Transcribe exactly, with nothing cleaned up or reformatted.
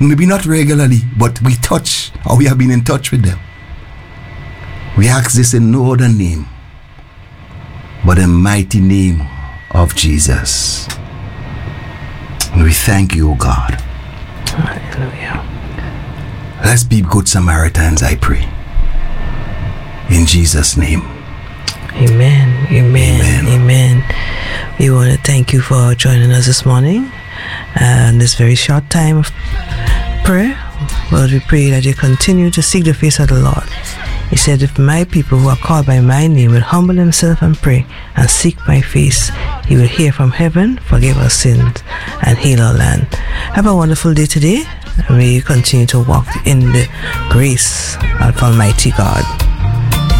Maybe not regularly, but we touch, or we have been in touch with them. We ask this in no other name but the mighty name of Jesus. And we thank you, O God. Hallelujah. Let's be good Samaritans, I pray. In Jesus' name. Amen. Amen. Amen. Amen. We want to thank you for joining us this morning and this very short time of prayer. Lord, we pray that you continue to seek the face of the Lord. He said, if my people who are called by my name will humble themselves and pray and seek my face, he will hear from heaven, forgive our sins, and heal our land. Have a wonderful day today, and may you continue to walk in the grace of Almighty God.